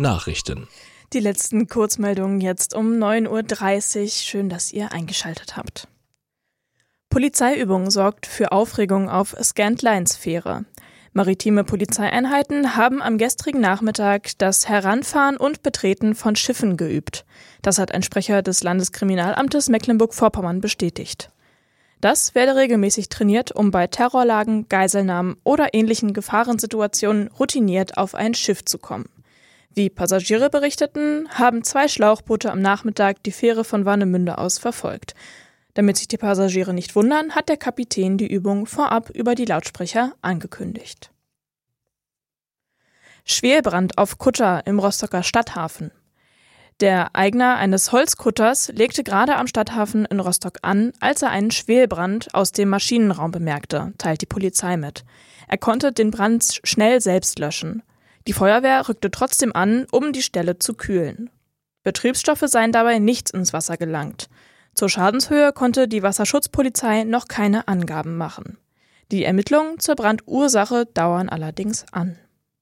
Nachrichten. Die letzten Kurzmeldungen jetzt um 9:30 Uhr. Schön, dass ihr eingeschaltet habt. Polizeiübung sorgt für Aufregung auf Scant-Lines-Fähre. Maritime Polizeieinheiten haben am gestrigen Nachmittag das Heranfahren und Betreten von Schiffen geübt. Das hat ein Sprecher des Landeskriminalamtes Mecklenburg-Vorpommern bestätigt. Das werde regelmäßig trainiert, um bei Terrorlagen, Geiselnahmen oder ähnlichen Gefahrensituationen routiniert auf ein Schiff zu kommen. Wie Passagiere berichteten, haben 2 Schlauchboote am Nachmittag die Fähre von Warnemünde aus verfolgt. Damit sich die Passagiere nicht wundern, hat der Kapitän die Übung vorab über die Lautsprecher angekündigt. Schwelbrand auf Kutter im Rostocker Stadthafen. Der Eigner eines Holzkutters legte gerade am Stadthafen in Rostock an, als er einen Schwelbrand aus dem Maschinenraum bemerkte, teilt die Polizei mit. Er konnte den Brand schnell selbst löschen. Die Feuerwehr rückte trotzdem an, um die Stelle zu kühlen. Betriebsstoffe seien dabei nicht ins Wasser gelangt. Zur Schadenshöhe konnte die Wasserschutzpolizei noch keine Angaben machen. Die Ermittlungen zur Brandursache dauern allerdings an.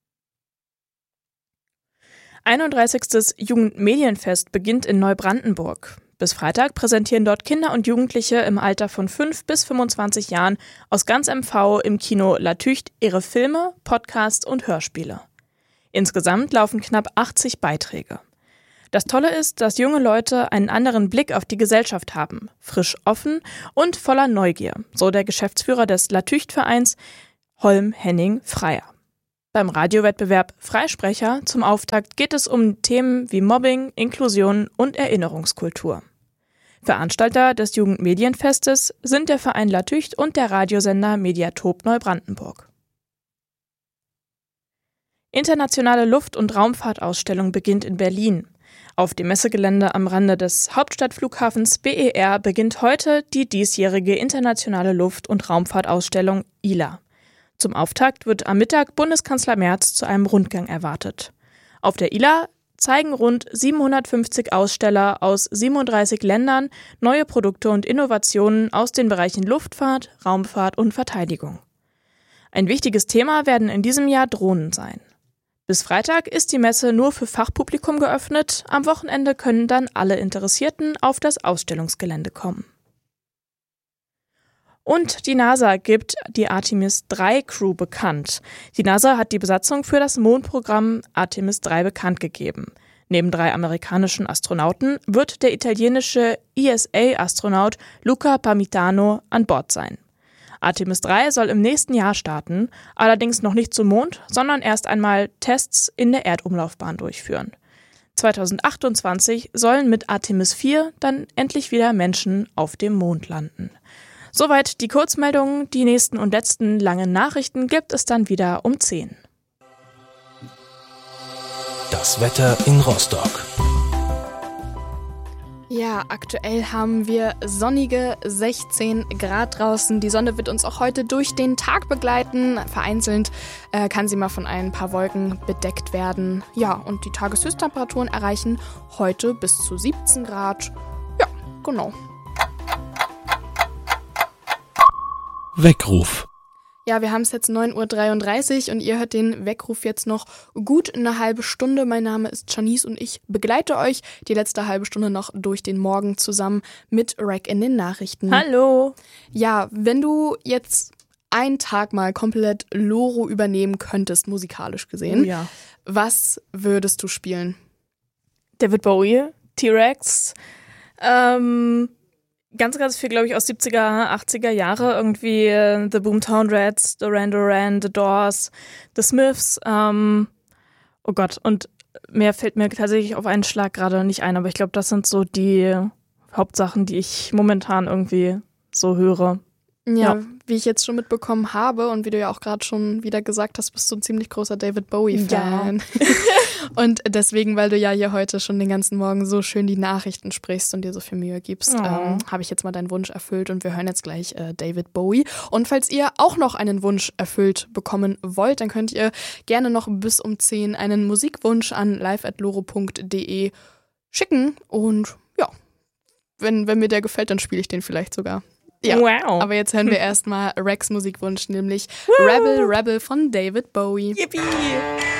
31. Jugendmedienfest beginnt in Neubrandenburg. Bis Freitag präsentieren dort Kinder und Jugendliche im Alter von 5 bis 25 Jahren aus ganz MV im Kino La Tücht ihre Filme, Podcasts und Hörspiele. Insgesamt laufen knapp 80 Beiträge. Das Tolle ist, dass junge Leute einen anderen Blick auf die Gesellschaft haben, frisch, offen und voller Neugier, so der Geschäftsführer des La Tücht-Vereins Holm Henning Freier. Beim Radiowettbewerb Freisprecher zum Auftakt geht es um Themen wie Mobbing, Inklusion und Erinnerungskultur. Veranstalter des Jugendmedienfestes sind der Verein La Tücht und der Radiosender Mediatop Neubrandenburg. Internationale Luft- und Raumfahrtausstellung beginnt in Berlin. Auf dem Messegelände am Rande des Hauptstadtflughafens BER beginnt heute die diesjährige internationale Luft- und Raumfahrtausstellung ILA. Zum Auftakt wird am Mittag Bundeskanzler Merz zu einem Rundgang erwartet. Auf der ILA zeigen rund 750 Aussteller aus 37 Ländern neue Produkte und Innovationen aus den Bereichen Luftfahrt, Raumfahrt und Verteidigung. Ein wichtiges Thema werden in diesem Jahr Drohnen sein. Bis Freitag ist die Messe nur für Fachpublikum geöffnet. Am Wochenende können dann alle Interessierten auf das Ausstellungsgelände kommen. Und die NASA gibt die Artemis 3 Crew bekannt. Die NASA hat die Besatzung für das Mondprogramm Artemis 3 bekannt gegeben. Neben 3 amerikanischen Astronauten wird der italienische ESA-Astronaut Luca Pamitano an Bord sein. Artemis 3 soll im nächsten Jahr starten, allerdings noch nicht zum Mond, sondern erst einmal Tests in der Erdumlaufbahn durchführen. 2028 sollen mit Artemis 4 dann endlich wieder Menschen auf dem Mond landen. Soweit die Kurzmeldungen. Die nächsten und letzten langen Nachrichten gibt es dann wieder um 10. Das Wetter in Rostock. Ja, aktuell haben wir sonnige 16 Grad draußen. Die Sonne wird uns auch heute durch den Tag begleiten. Vereinzelt kann sie mal von ein paar Wolken bedeckt werden. Ja, und die Tageshöchsttemperaturen erreichen heute bis zu 17 Grad. Ja, genau. Weckruf. Ja, wir haben es jetzt 9:33 Uhr und ihr hört den Weckruf jetzt noch gut eine halbe Stunde. Mein Name ist Janice und ich begleite euch die letzte halbe Stunde noch durch den Morgen zusammen mit Rack in den Nachrichten. Hallo! Ja, wenn du jetzt einen Tag mal komplett Loro übernehmen könntest, musikalisch gesehen, was würdest du spielen? David Bowie, T-Rex, ganz viel, glaube ich, aus 70er, 80er Jahre. Irgendwie The Boomtown Rats, Duran Duran, The Doors, The Smiths. Oh Gott, und mehr fällt mir tatsächlich auf einen Schlag gerade nicht ein. Aber ich glaube, das sind so die Hauptsachen, die ich momentan irgendwie so höre. Ja, wie ich jetzt schon mitbekommen habe und wie du ja auch gerade schon wieder gesagt hast, bist du ein ziemlich großer David Bowie-Fan. Ja. Und deswegen, weil du ja hier heute schon den ganzen Morgen so schön die Nachrichten sprichst und dir so viel Mühe gibst, habe ich jetzt mal deinen Wunsch erfüllt und wir hören jetzt gleich David Bowie. Und falls ihr auch noch einen Wunsch erfüllt bekommen wollt, dann könnt ihr gerne noch bis um 10 einen Musikwunsch an live@loro.de schicken und ja, wenn mir der gefällt, dann spiele ich den vielleicht sogar. Ja, wow. Aber jetzt hören wir erstmal Rex Musikwunsch, nämlich Rebel Rebel von David Bowie. Yippie!